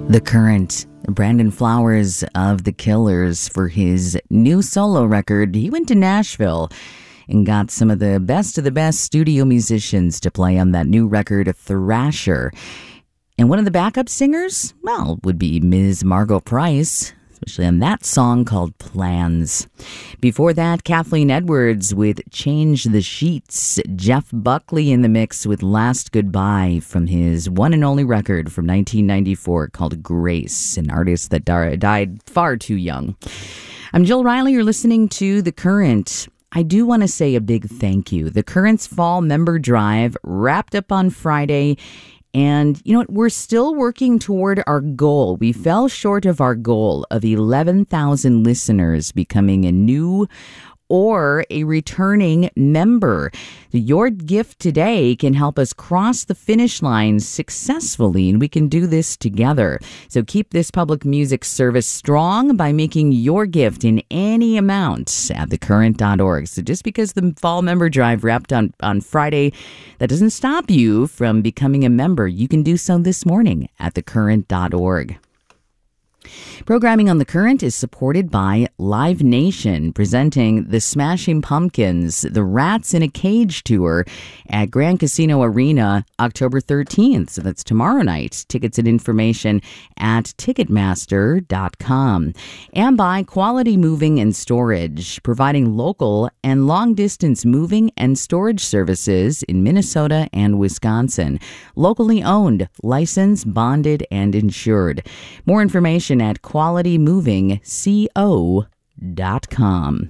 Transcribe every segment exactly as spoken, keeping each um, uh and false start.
The Current, Brandon Flowers of The Killers, for his new solo record. He went to Nashville and got some of the best of the best studio musicians to play on that new record, Thrasher. And one of the backup singers, well, would be Miz Margo Price, especially on that song called Plans. Before that, Kathleen Edwards with Change the Sheets. Jeff Buckley in the mix with Last Goodbye from his one and only record from nineteen ninety-four called Grace, an artist that died far too young. I'm Jill Riley. You're listening to The Current. I do want to say a big thank you. The Current's Fall Member Drive wrapped up on Friday. And you know what? We're still working toward our goal. We fell short of our goal of eleven thousand listeners becoming a new or a returning member. Your gift today can help us cross the finish line successfully, and we can do this together. So keep this public music service strong by making your gift in any amount at the current dot org. So just because the Fall Member Drive wrapped on, on Friday, that doesn't stop you from becoming a member. You can do so this morning at the current dot org. Programming on The Current is supported by Live Nation, presenting the Smashing Pumpkins, the Rats in a Cage tour at Grand Casino Arena, October thirteenth. So that's tomorrow night. Tickets and information at ticketmaster dot com. And by Quality Moving and Storage, providing local and long-distance moving and storage services in Minnesota and Wisconsin. Locally owned, licensed, bonded, and insured. More information at quality moving co dot com.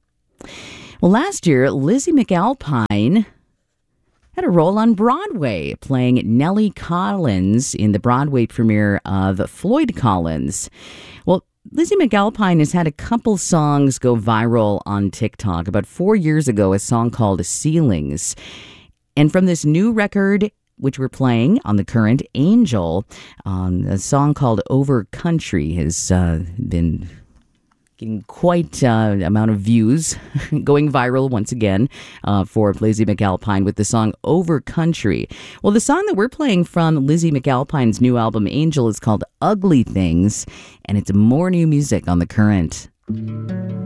Well, last year, Lizzie McAlpine had a role on Broadway, playing Nellie Collins in the Broadway premiere of Floyd Collins. Well, Lizzie McAlpine has had a couple songs go viral on TikTok. About four years ago, a song called Ceilings. And from this new record, which we're playing on The Current, Angel, um, a song called Over Country has uh, been getting quite uh, amount of views, going viral once again uh, for Lizzie McAlpine with the song Over Country. Well, the song that we're playing from Lizzie McAlpine's new album, Angel, is called Ugly Things, and it's more new music on The Current.